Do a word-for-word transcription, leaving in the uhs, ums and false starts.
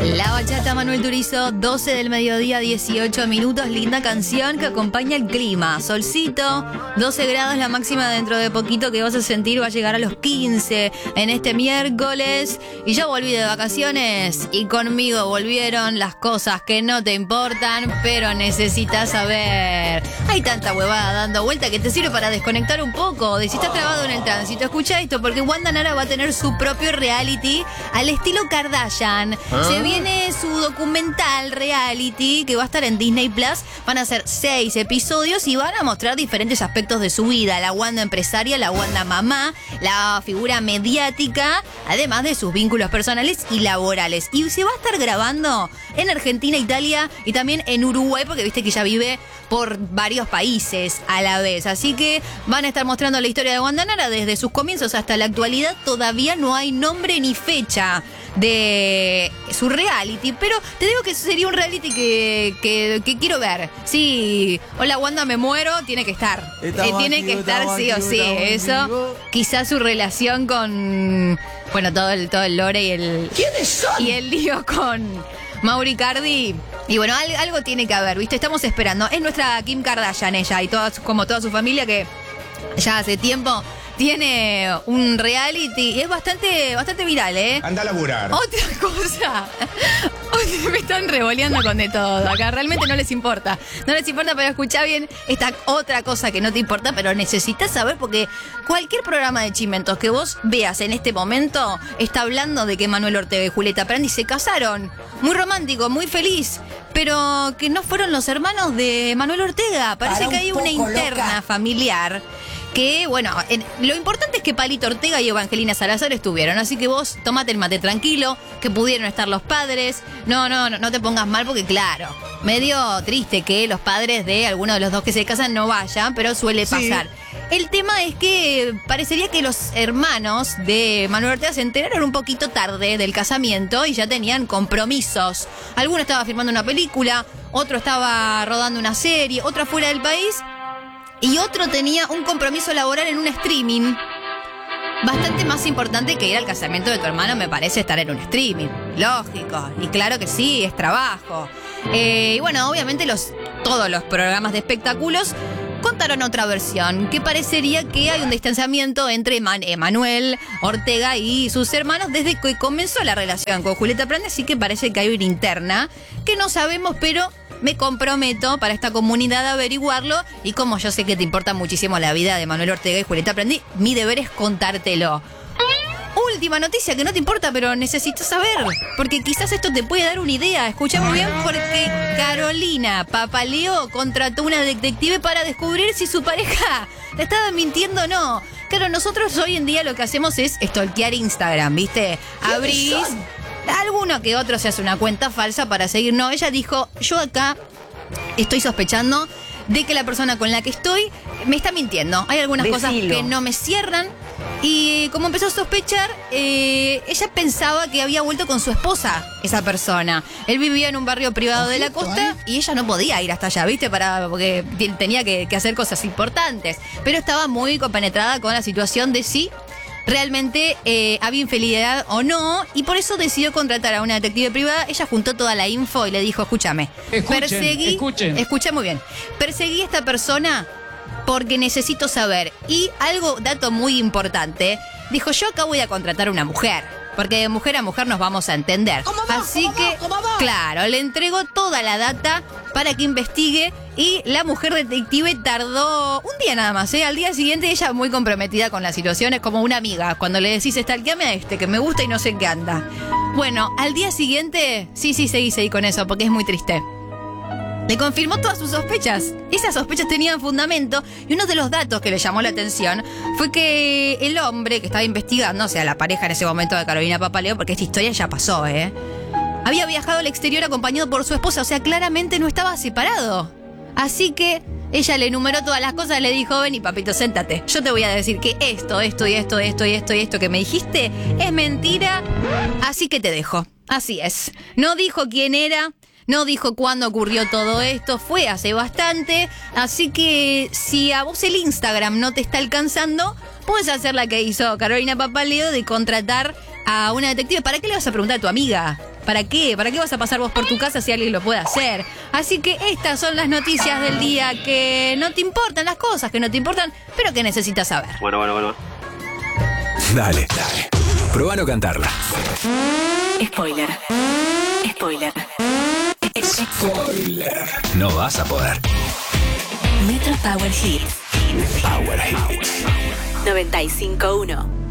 La bachata, Manuel Turizo, doce del mediodía, dieciocho minutos. Linda canción que acompaña el clima. Solcito, doce grados la máxima dentro de poquito que vas a sentir va a llegar a los quince en este miércoles. Y yo volví de vacaciones y conmigo volvieron las cosas que no te importan, pero necesitas saber. Hay tanta huevada dando vuelta que te sirve para desconectar un poco. De si estás trabado en el tránsito, escucha esto, porque Wanda Nara va a tener su propio reality al estilo Kardashian. ¿Ah? Se viene su documental reality que va a estar en Disney Plus. Van a ser seis episodios y van a mostrar diferentes aspectos de su vida. La Wanda empresaria, la Wanda mamá, la figura mediática, además de sus vínculos personales y laborales. Y se va a estar grabando en Argentina, Italia y también en Uruguay, porque viste que ella vive por varios países a la vez. Así que van a estar mostrando la historia de Wanda Nara desde sus comienzos hasta la actualidad. Todavía no hay nombre ni fecha de su reality, pero te digo que sería un reality que, que, que quiero ver. Sí, hola Wanda, me muero, tiene que estar. Eh, tiene activo, que estar sí o sí. Eso, activo. Quizás su relación con, bueno, todo el, todo el lore y el, ¿quiénes son? Y el lío con Mauri Cardi. Y bueno, algo, algo tiene que haber, ¿viste? Estamos esperando. Es nuestra Kim Kardashian ella y toda, como toda su familia que ya hace tiempo tiene un reality y es bastante, bastante viral, ¿eh? Anda a laburar. Otra cosa. Me están revoleando con de todo acá. Realmente no les importa. No les importa, pero escuchá bien esta otra cosa que no te importa, pero necesitas saber porque cualquier programa de chimentos que vos veas en este momento está hablando de que Manuel Ortega y Julieta Prandi se casaron. Muy romántico, muy feliz. Pero que no fueron los hermanos de Manuel Ortega. Parece que hay una interna loca. familiar. Que, bueno, en, lo importante es que Palito Ortega y Evangelina Salazar estuvieron. Así que vos tomate el mate tranquilo, que pudieron estar los padres. No, no, no, no te pongas mal porque, claro, medio triste que los padres de alguno de los dos que se casan no vayan, pero suele pasar. Sí. El tema es que parecería que los hermanos de Manuel Ortega se enteraron un poquito tarde del casamiento y ya tenían compromisos. Alguno estaba filmando una película, otro estaba rodando una serie, otro fuera del país. Y otro tenía un compromiso laboral en un streaming. Bastante más importante que ir al casamiento de tu hermano me parece estar en un streaming. Lógico. Y claro que sí, es trabajo. Eh, y bueno, obviamente los, todos los programas de espectáculos contaron otra versión, que parecería que hay un distanciamiento entre Man- Manuel Ortega y sus hermanos desde que comenzó la relación con Julieta Prandi, así que parece que hay una interna que no sabemos, pero me comprometo para esta comunidad a averiguarlo y como yo sé que te importa muchísimo la vida de Manuel Ortega y Julieta Prandi, mi deber es contártelo. Última noticia que no te importa, pero necesito saber, porque quizás esto te puede dar una idea. Escucha muy bien, porque Carolina Papaleo contrató una detective para descubrir si su pareja le estaba mintiendo o no. Claro, nosotros hoy en día lo que hacemos es stalkear Instagram, ¿viste? Abrís, alguno que otro se hace una cuenta falsa para seguir. No, ella dijo, yo acá estoy sospechando de que la persona con la que estoy me está mintiendo. Hay algunas Decilo. cosas que no me cierran. Y como empezó a sospechar, eh, ella pensaba que había vuelto con su esposa, esa persona. Él vivía en un barrio privado Ojito, de la costa ¿eh? y ella no podía ir hasta allá, ¿viste? Para, porque tenía que, que hacer cosas importantes. Pero estaba muy compenetrada con la situación de si realmente eh, había infidelidad o no. Y por eso decidió contratar a una detective privada. Ella juntó toda la info y le dijo, escúchame. Escuchen, perseguí, escuchen. Escucha muy bien. Perseguí a esta persona porque necesito saber. Y algo, dato muy importante, dijo, yo acá voy a contratar a una mujer, porque de mujer a mujer nos vamos a entender. ¿Cómo va? Así ¿Cómo que, va? ¿Cómo va? claro, le entregó toda la data para que investigue y la mujer detective tardó un día nada más, ¿eh? Al día siguiente ella muy comprometida con la situación, es como una amiga, cuando le decís, stalkeame a este, que me gusta y no sé en qué anda. Bueno, al día siguiente, sí, sí, seguí, seguí con eso, porque es muy triste. Le confirmó todas sus sospechas. Esas sospechas tenían fundamento y uno de los datos que le llamó la atención fue que el hombre que estaba investigando, o sea, la pareja en ese momento de Carolina Papaleo, porque esta historia ya pasó, ¿eh? Había viajado al exterior acompañado por su esposa, o sea, claramente no estaba separado. Así que ella le enumeró todas las cosas, le dijo, ven y papito, séntate. Yo te voy a decir que esto, esto y esto, esto y esto y esto que me dijiste es mentira, así que te dejo. Así es. No dijo quién era. No dijo cuándo ocurrió todo esto, fue hace bastante, así que si a vos el Instagram no te está alcanzando, puedes hacer la que hizo Carolina Papaleo de contratar a una detective. ¿Para qué le vas a preguntar a tu amiga? ¿Para qué? ¿Para qué vas a pasar vos por tu casa si alguien lo puede hacer? Así que estas son las noticias del día que no te importan, las cosas que no te importan, pero que necesitas saber. Bueno, bueno, bueno. Dale, dale. Probá no cantarla. Spoiler. Spoiler. Spoiler. No vas a poder. Metro Power Hits. Power Hits. noventa y cinco punto uno.